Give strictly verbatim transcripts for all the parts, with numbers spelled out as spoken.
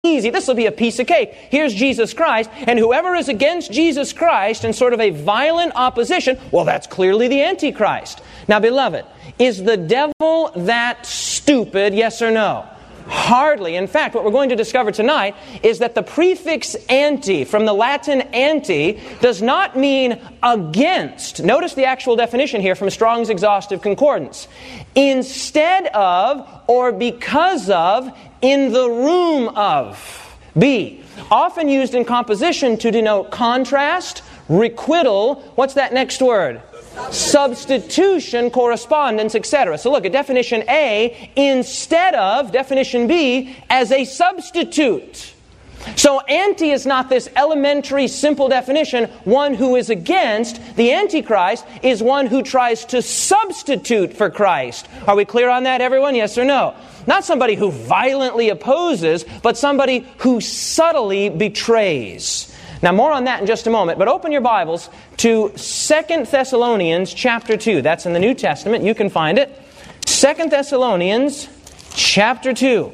easy. This will be a piece of cake. Here's Jesus Christ, and whoever is against Jesus Christ in sort of a violent opposition, well, that's clearly the Antichrist. Now, beloved, is the devil that stupid, yes or no? Hardly. In fact, what we're going to discover tonight is that the prefix anti, from the Latin anti, does not mean against. Notice the actual definition here from Strong's Exhaustive Concordance. Instead of, or because of, in the room of. B, often used in composition to denote contrast, requital, what's that next word? Substitution, correspondence, et cetera. So look at definition A, instead of, definition B, as a substitute. So anti is not this elementary, simple definition, one who is against. The Antichrist is one who tries to substitute for Christ. Are we clear on that, everyone? Yes or no? Not somebody who violently opposes, but somebody who subtly betrays. Now, more on that in just a moment, but open your Bibles to Second Thessalonians chapter two. That's in the New Testament. You can find it. Second Thessalonians chapter two.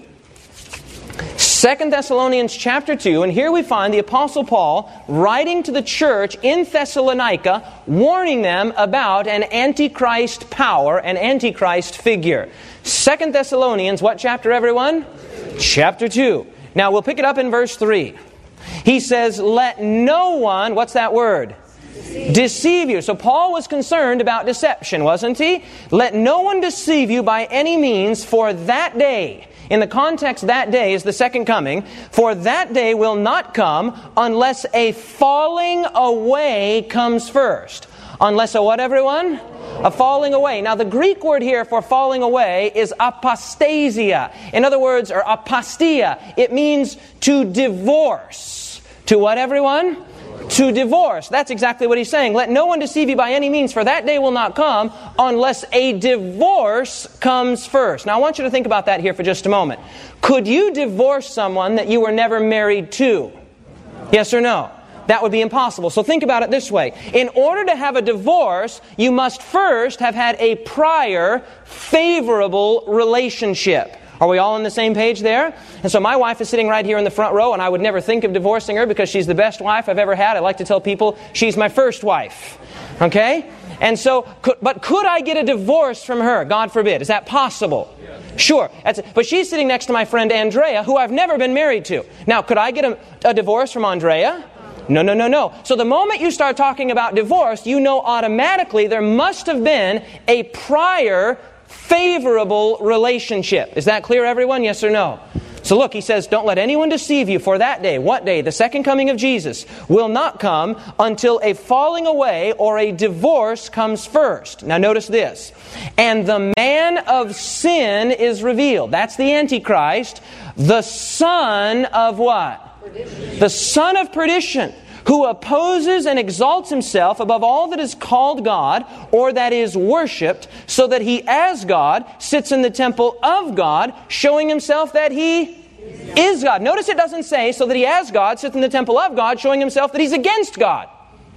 Second Thessalonians chapter two, and here we find the Apostle Paul writing to the church in Thessalonica, warning them about an Antichrist power, an Antichrist figure. Second Thessalonians, what chapter, everyone? Chapter two. Now, we'll pick it up in verse three. He says, let no one, what's that word? Deceive. Deceive you. So Paul was concerned about deception, wasn't he? Let no one deceive you by any means, for that day, in the context, that day is the second coming, for that day will not come unless a falling away comes first. Unless a what, everyone? A falling away. Now, the Greek word here for falling away is apostasia. In other words, or apostia. It means to divorce. To what, everyone? To divorce. That's exactly what he's saying. Let no one deceive you by any means, for that day will not come unless a divorce comes first. Now, I want you to think about that here for just a moment. Could you divorce someone that you were never married to? Yes or no? That would be impossible. So think about it this way. In order to have a divorce, you must first have had a prior favorable relationship. Are we all on the same page there? And so my wife is sitting right here in the front row, and I would never think of divorcing her because she's the best wife I've ever had. I like to tell people she's my first wife. Okay? And so, could, but could I get a divorce from her? God forbid. Is that possible? Sure. That's, but she's sitting next to my friend Andrea, who I've never been married to. Now, could I get a, a divorce from Andrea? No, no, no, no. So the moment you start talking about divorce, you know automatically there must have been a prior favorable relationship. Is that clear, everyone? Yes or no? So look, he says, don't let anyone deceive you, for that day, what day? The second coming of Jesus will not come until a falling away or a divorce comes first. Now notice this. And the man of sin is revealed. That's the Antichrist. The son of what? Perdition. The son of perdition, who opposes and exalts himself above all that is called God or that is worshipped, so that he as God sits in the temple of God, showing himself that he is God. Notice it doesn't say, so that he as God sits in the temple of God, showing himself that he's against God.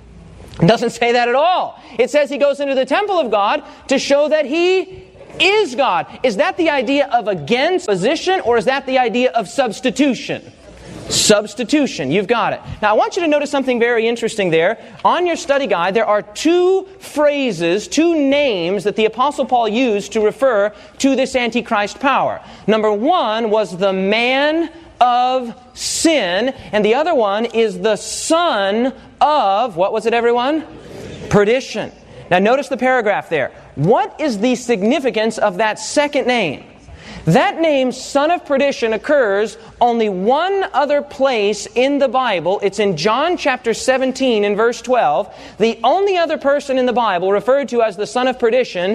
It doesn't say that at all. It says he goes into the temple of God to show that he is God. Is that the idea of against position, or is that the idea of substitution? Substitution. You've got it. Now, I want you to notice something very interesting there. On your study guide, there are two phrases, two names that the Apostle Paul used to refer to this Antichrist power. Number one was the man of sin, and the other one is the son of, what was it, everyone? Perdition. Now, notice the paragraph there. What is the significance of that second name? That name, son of perdition, occurs only one other place in the Bible. It's in John chapter seventeen and verse twelve. The only other person in the Bible referred to as the son of perdition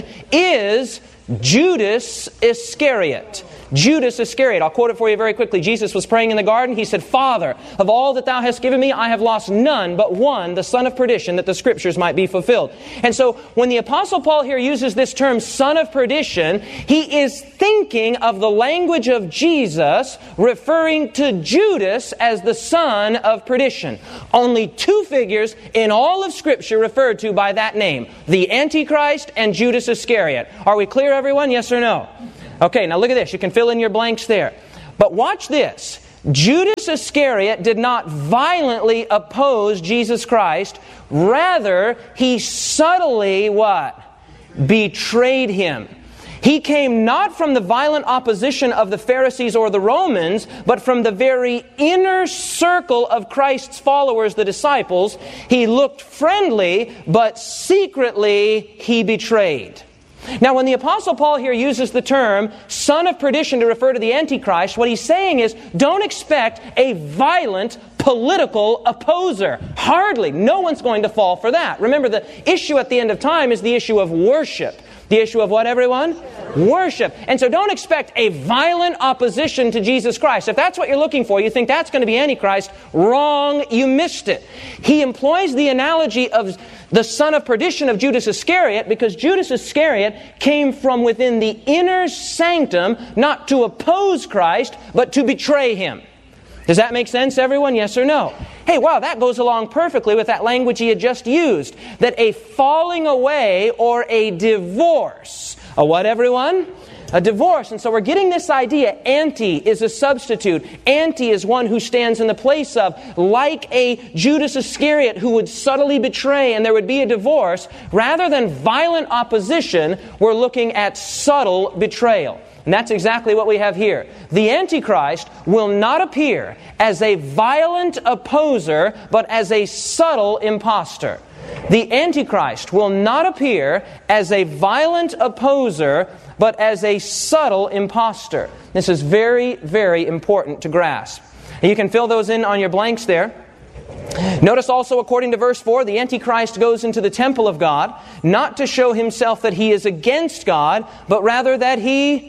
is Judas Iscariot. Judas Iscariot. I'll quote it for you very quickly. Jesus was praying in the garden. He said, Father, of all that thou hast given me, I have lost none but one, the son of perdition, that the scriptures might be fulfilled. And so when the Apostle Paul here uses this term, son of perdition, he is thinking of the language of Jesus, referring to Judas as the son of perdition. Only two figures in all of Scripture referred to by that name, the Antichrist and Judas Iscariot. Are we clear, everyone? Yes or no? Okay, now look at this. You can fill in your blanks there. But watch this. Judas Iscariot did not violently oppose Jesus Christ. Rather, he subtly, what? Betrayed Him. He came not from the violent opposition of the Pharisees or the Romans, but from the very inner circle of Christ's followers, the disciples. He looked friendly, but secretly he betrayed. Now, when the Apostle Paul here uses the term son of perdition to refer to the Antichrist, what he's saying is, don't expect a violent political opposer. Hardly. No one's going to fall for that. Remember, the issue at the end of time is the issue of worship. The issue of what, everyone? Worship. And so don't expect a violent opposition to Jesus Christ. If that's what you're looking for, you think that's going to be Antichrist. Wrong. You missed it. He employs the analogy of the son of perdition of Judas Iscariot because Judas Iscariot came from within the inner sanctum, not to oppose Christ, but to betray Him. Does that make sense, everyone? Yes or no? Hey, wow, that goes along perfectly with that language he had just used. That a falling away or a divorce. A what, everyone? A divorce. And so we're getting this idea. Anti is a substitute. Anti is one who stands in the place of. Like a Judas Iscariot who would subtly betray and there would be a divorce. Rather than violent opposition, we're looking at subtle betrayal. And that's exactly what we have here. The Antichrist will not appear as a violent opposer, but as a subtle impostor. The Antichrist will not appear as a violent opposer, but as a subtle impostor. This is very, very important to grasp. And you can fill those in on your blanks there. Notice also, according to verse four, the Antichrist goes into the temple of God, not to show himself that he is against God, but rather that he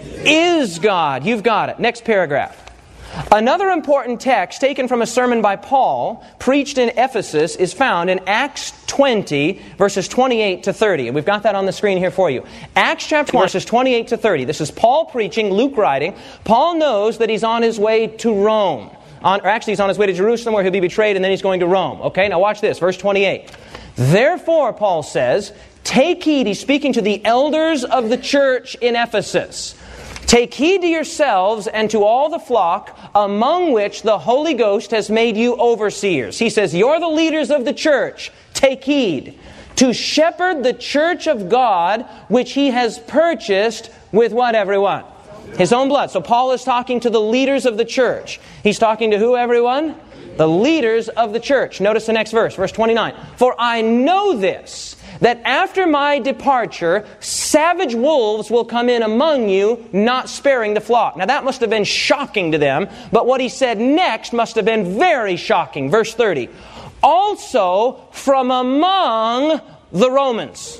is God. You've got it. Next paragraph. Another important text taken from a sermon by Paul, preached in Ephesus, is found in Acts twenty, verses twenty-eight to thirty. And we've got that on the screen here for you. Acts chapter twenty, verses twenty-eight to thirty. This is Paul preaching, Luke writing. Paul knows that he's on his way to Rome. On, or actually, he's on his way to Jerusalem where he'll be betrayed, and then he's going to Rome. Okay, now watch this. Verse twenty-eight. Therefore, Paul says, take heed. He's speaking to the elders of the church in Ephesus. Take heed to yourselves and to all the flock among which the Holy Ghost has made you overseers. He says, you're the leaders of the church. Take heed to shepherd the church of God, which He has purchased with what, everyone? His own blood. So Paul is talking to the leaders of the church. He's talking to who, everyone? The leaders of the church. Notice the next verse, verse twenty-nine. For I know this, that after my departure, savage wolves will come in among you, not sparing the flock. Now that must have been shocking to them, but what he said next must have been very shocking. Verse thirty. Also from among the Romans.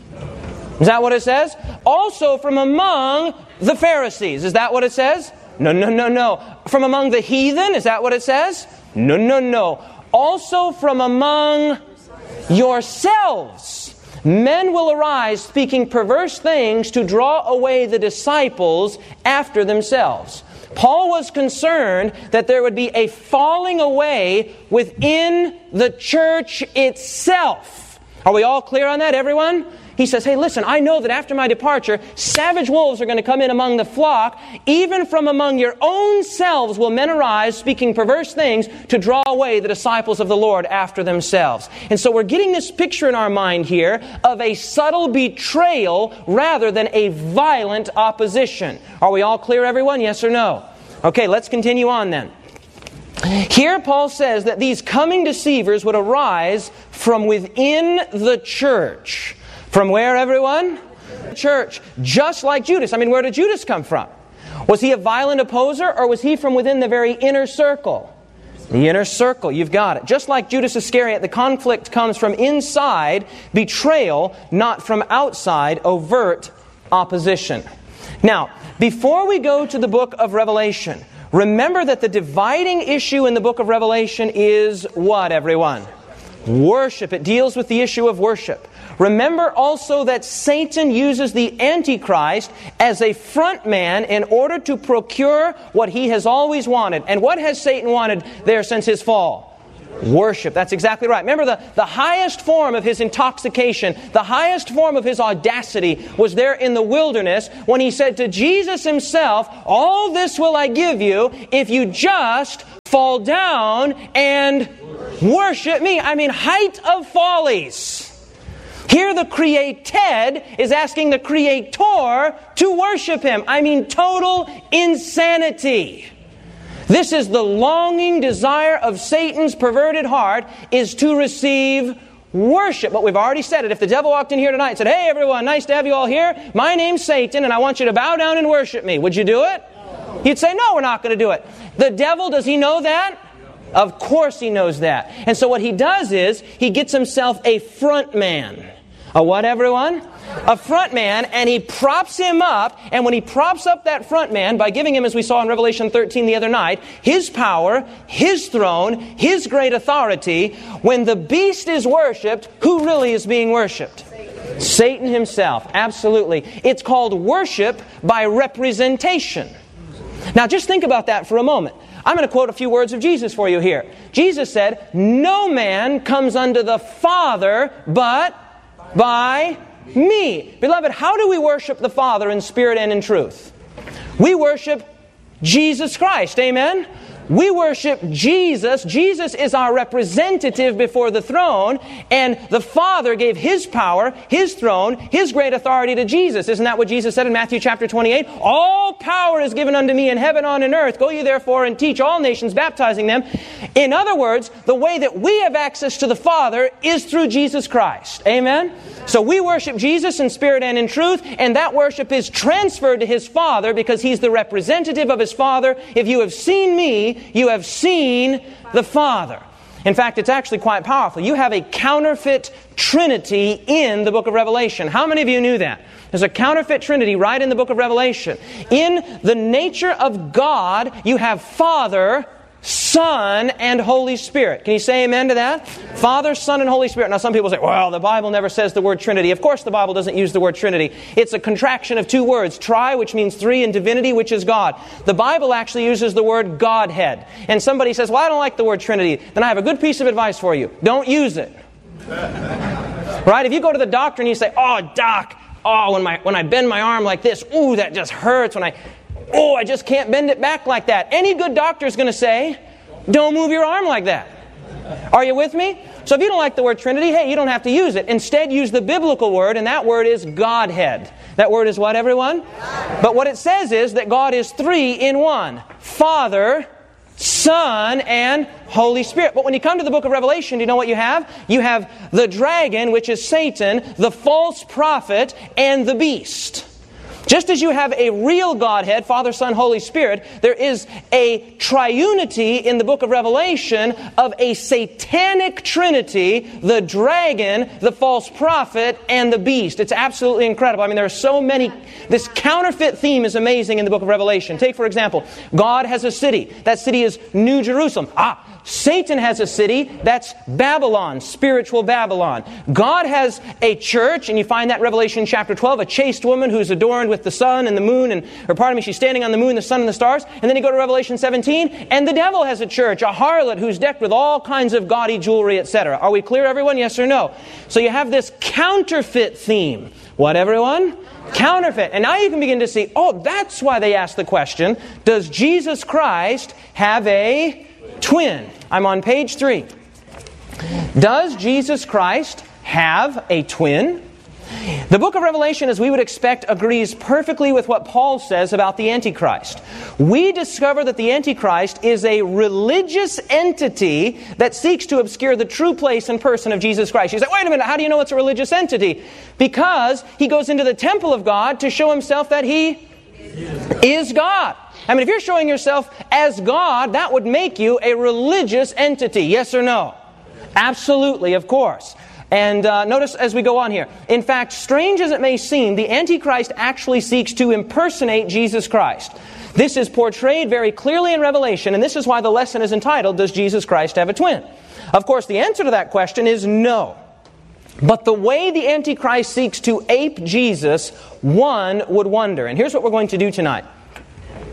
Is that what it says? Also from among the Pharisees. Is that what it says? No, no, no, no. From among the heathen. Is that what it says? No, no, no. Also from among yourselves. Men will arise speaking perverse things to draw away the disciples after themselves. Paul was concerned that there would be a falling away within the church itself. Are we all clear on that, everyone? He says, hey, listen, I know that after my departure, savage wolves are going to come in among the flock. Even from among your own selves will men arise, speaking perverse things, to draw away the disciples of the Lord after themselves. And so we're getting this picture in our mind here of a subtle betrayal rather than a violent opposition. Are we all clear, everyone? Yes or no? Okay, let's continue on then. Here Paul says that these coming deceivers would arise from within the church. From where, everyone? Church. Just like Judas. I mean, where did Judas come from? Was he a violent opposer, or was he from within the very inner circle? The inner circle. You've got it. Just like Judas Iscariot, the conflict comes from inside betrayal, not from outside overt opposition. Now, before we go to the book of Revelation, remember that the dividing issue in the book of Revelation is what, everyone? Worship. It deals with the issue of worship. Remember also that Satan uses the Antichrist as a front man in order to procure what he has always wanted. And what has Satan wanted there since his fall? Worship. That's exactly right. Remember, the, the highest form of his intoxication, the highest form of his audacity was there in the wilderness when he said to Jesus himself, all this will I give you if you just fall down and worship me. I mean, height of follies. Here the created is asking the creator to worship him. I mean, total insanity. This is the longing desire of Satan's perverted heart, is to receive worship. But we've already said it. If the devil walked in here tonight and said, hey everyone, nice to have you all here. My name's Satan and I want you to bow down and worship me. Would you do it? No. You'd say, no, we're not going to do it. The devil, does he know that? Of course he knows that. And so what he does is, he gets himself a front man. A what, everyone? A front man, and he props him up, and when he props up that front man by giving him, as we saw in Revelation thirteen the other night, his power, his throne, his great authority, when the beast is worshipped, who really is being worshipped? Satan, Satan himself, absolutely. It's called worship by representation. Now just think about that for a moment. I'm going to quote a few words of Jesus for you here. Jesus said, no man comes unto the Father but by me. Beloved, how do we worship the Father in spirit and in truth? We worship Jesus Christ. Amen? We worship Jesus. Jesus is our representative before the throne, and the Father gave His power, His throne, His great authority to Jesus. Isn't that what Jesus said in Matthew chapter twenty-eight? All power is given unto me in heaven, on and earth. Go ye therefore and teach all nations, baptizing them. In other words, the way that we have access to the Father is through Jesus Christ. Amen? So we worship Jesus in spirit and in truth, and that worship is transferred to His Father because He's the representative of His Father. If you have seen me, you have seen the Father. In fact, it's actually quite powerful. You have a counterfeit Trinity in the book of Revelation. How many of you knew that? There's a counterfeit Trinity right in the book of Revelation. In the nature of God, you have Father, Son, and Holy Spirit. Can you say amen to that? Father, Son, and Holy Spirit. Now some people say, well, the Bible never says the word Trinity. Of course the Bible doesn't use the word Trinity. It's a contraction of two words. Tri, which means three, and divinity, which is God. The Bible actually uses the word Godhead. And somebody says, well, I don't like the word Trinity. Then I have a good piece of advice for you. Don't use it. Right? If you go to the doctor and you say, oh, doc, oh, when my when I bend my arm like this, ooh, that just hurts. When I Oh, I just can't bend it back like that. Any good doctor is going to say, don't move your arm like that. Are you with me? So if you don't like the word Trinity, hey, you don't have to use it. Instead, use the biblical word, and that word is Godhead. That word is what, everyone? But what it says is that God is three in one. Father, Son, and Holy Spirit. But when you come to the book of Revelation, do you know what you have? You have the dragon, which is Satan, the false prophet, and the beast. Just as you have a real Godhead, Father, Son, Holy Spirit, there is a triunity in the book of Revelation of a satanic trinity, the dragon, the false prophet, and the beast. It's absolutely incredible. I mean, there are so many. This counterfeit theme is amazing in the book of Revelation. Take, for example, God has a city. That city is New Jerusalem. Ah, Satan has a city. That's Babylon, spiritual Babylon. God has a church, and you find that in Revelation chapter twelve, a chaste woman who's adorned with the sun and the moon, and, or pardon me, she's standing on the moon, the sun, and the stars. And then you go to Revelation seventeen, and the devil has a church, a harlot who's decked with all kinds of gaudy jewelry, et cetera. Are we clear, everyone? Yes or no? So you have this counterfeit theme. What, everyone? Counterfeit. And now you can begin to see, oh, that's why they asked the question, does Jesus Christ have a twin? I'm on page three. Does Jesus Christ have a twin? The book of Revelation, as we would expect, agrees perfectly with what Paul says about the Antichrist. We discover that the Antichrist is a religious entity that seeks to obscure the true place and person of Jesus Christ. You say, wait a minute, how do you know it's a religious entity? Because he goes into the temple of God to show himself that he is God. I mean, if you're showing yourself as God, that would make you a religious entity. Yes or no? Absolutely, of course. And uh, notice as we go on here. In fact, strange as it may seem, the Antichrist actually seeks to impersonate Jesus Christ. This is portrayed very clearly in Revelation, and this is why the lesson is entitled, Does Jesus Christ have a twin? Of course, the answer to that question is no. But the way the Antichrist seeks to ape Jesus, one would wonder. And here's what we're going to do tonight.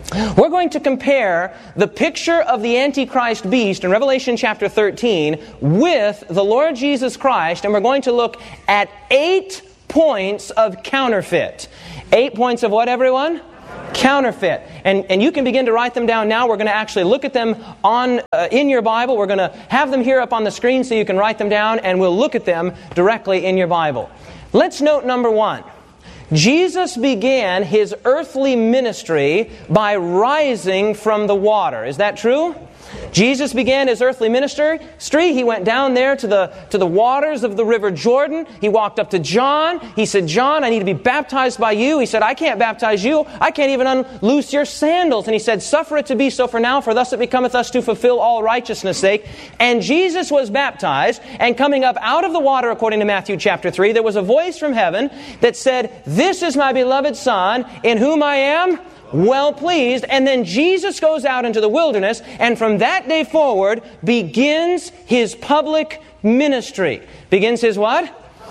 We're going to compare the picture of the Antichrist beast in Revelation chapter thirteen with the Lord Jesus Christ, and we're going to look at eight points of counterfeit. Eight points of what, everyone? Counterfeit. And, and you can begin to write them down now. We're going to actually look at them on uh, in your Bible. We're going to have them here up on the screen so you can write them down, and we'll look at them directly in your Bible. Let's note number one. Jesus began His earthly ministry by rising from the water. Is that true? Jesus began His earthly ministry. He went down there to the, to the waters of the river Jordan. He walked up to John. He said, John, I need to be baptized by you. He said, I can't baptize you. I can't even unloose your sandals. And He said, suffer it to be so for now, for thus it becometh us to fulfill all righteousness' sake. And Jesus was baptized, and coming up out of the water, according to Matthew chapter three, there was a voice from heaven that said, this is my beloved Son, in whom I am well pleased. And then Jesus goes out into the wilderness, and from that day forward begins His public ministry. Begins His what?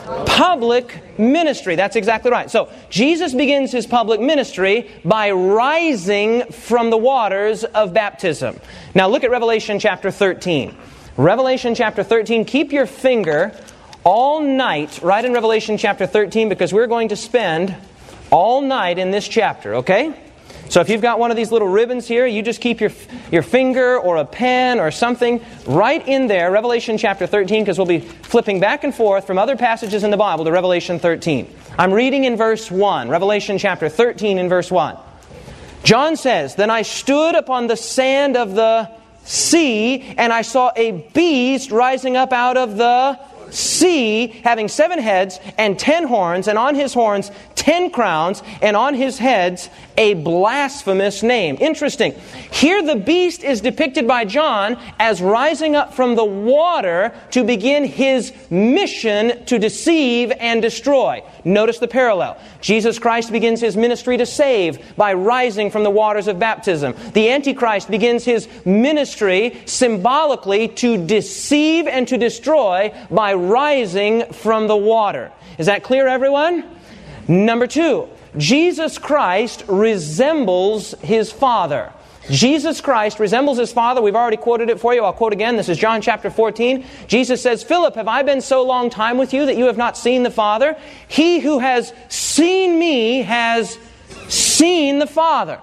Public ministry. That's exactly right. So Jesus begins His public ministry by rising from the waters of baptism. Now look at Revelation chapter thirteen. Revelation chapter thirteen. Keep your finger all night right in Revelation chapter thirteen, because we're going to spend all night in this chapter, okay? So if you've got one of these little ribbons here, you just keep your your finger or a pen or something right in there, Revelation chapter thirteen, because we'll be flipping back and forth from other passages in the Bible to Revelation thirteen. I'm reading in verse one, Revelation chapter thirteen in verse one. John says, then I stood upon the sand of the sea, and I saw a beast rising up out of the sea, having seven heads and ten horns, and on his horns ten crowns, and on his heads a blasphemous name. Interesting. Here the beast is depicted by John as rising up from the water to begin his mission to deceive and destroy. Notice the parallel. Jesus Christ begins His ministry to save by rising from the waters of baptism. The Antichrist begins his ministry symbolically to deceive and to destroy by rising from the water. Is that clear, everyone? Number two, Jesus Christ resembles His Father. Jesus Christ resembles His Father. We've already quoted it for you. I'll quote again. This is John chapter fourteen. Jesus says, Philip, have I been so long time with you that you have not seen the Father? He who has seen me has seen the Father.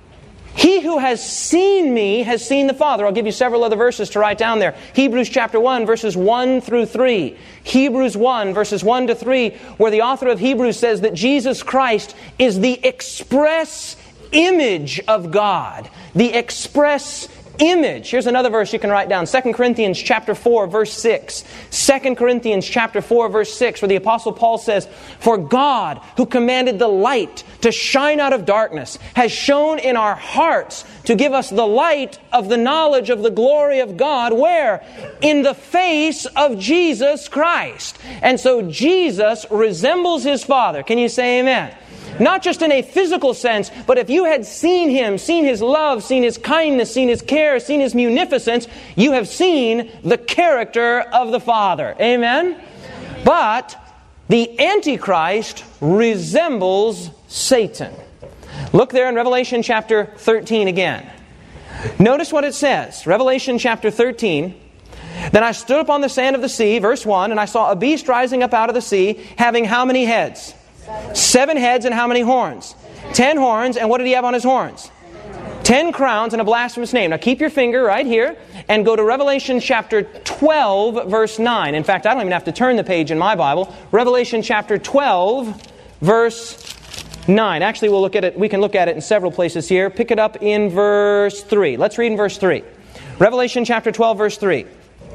He who has seen me has seen the Father. I'll give you several other verses to write down there. Hebrews chapter one, verses one through three. Hebrews one, verses one to three, where the author of Hebrews says that Jesus Christ is the express image of God. The express image. Here's another verse you can write down. Second Corinthians chapter four, verse six. Second Corinthians chapter four, verse six, where the Apostle Paul says, for God, who commanded the light to shine out of darkness, has shone in our hearts to give us the light of the knowledge of the glory of God. Where? In the face of Jesus Christ. And so Jesus resembles His Father. Can you say amen? Not just in a physical sense, but if you had seen Him, seen His love, seen His kindness, seen His care, seen His munificence, you have seen the character of the Father. Amen? But the Antichrist resembles Satan. Look there in Revelation chapter thirteen again. Notice what it says. Revelation chapter thirteen. Then I stood upon the sand of the sea, verse one, and I saw a beast rising up out of the sea, having how many heads? Seven. Seven heads, and how many horns? Ten horns, and what did he have on his horns? Ten crowns and a blasphemous name. Now keep your finger right here and go to Revelation chapter twelve, verse nine. In fact, I don't even have to turn the page in my Bible. Revelation chapter twelve, verse nine. Actually, we'll look at it. We can look at it in several places here. Pick it up in verse three. Let's read in verse three. Revelation chapter twelve, verse three.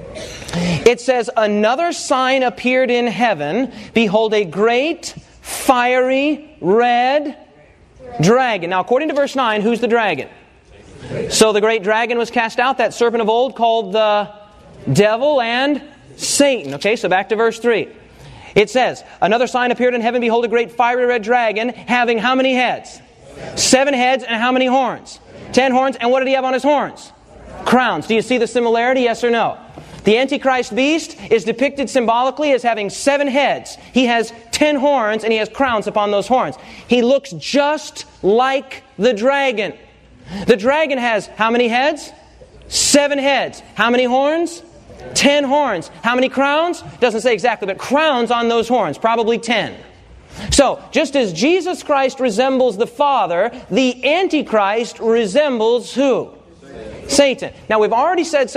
It says, another sign appeared in heaven. Behold, a great, fiery, red dragon. Now, according to verse nine, who's the dragon? So the great dragon was cast out, that serpent of old called the devil and Satan. Okay, so back to verse three. It says, another sign appeared in heaven. Behold, a great fiery red dragon, having how many heads? Seven heads, and how many horns? Ten horns. And what did he have on his horns? Crowns. Do you see the similarity, yes or no? The Antichrist beast is depicted symbolically as having seven heads. He has ten horns, and he has crowns upon those horns. He looks just like the dragon. The dragon has how many heads? Seven heads. How many horns? Ten horns. How many crowns? Doesn't say exactly, but crowns on those horns. Probably ten. So, just as Jesus Christ resembles the Father, the Antichrist resembles who? Satan. Now, we've already said